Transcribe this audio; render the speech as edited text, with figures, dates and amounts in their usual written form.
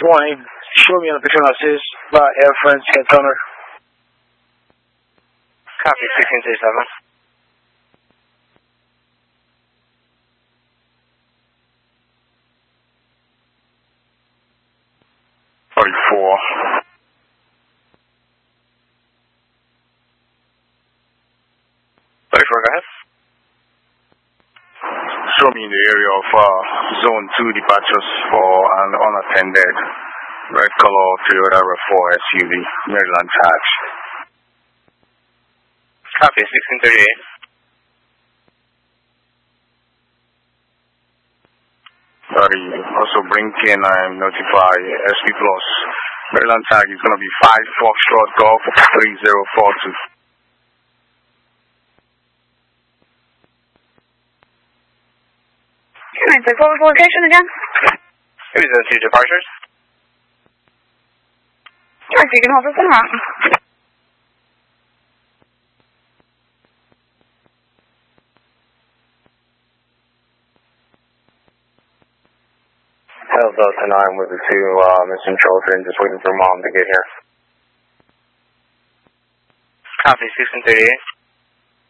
20. Show me on the picture assist by Air France Toner. Copy 1637. Go ahead. Show me in the area of Zone 2 departures for an unattended red color Toyota RAV4 SUV, Maryland tag. Copy 1638. Sorry, also bring K9, notify SP Plus. Maryland tag is going to be 5 Foxtrot Golf 3042. What was the location again? It was Zone 2 departures. Sure, so you can hold this in route. Delta 9 with the 2 missing children, just waiting for mom to get here. Copy 1638.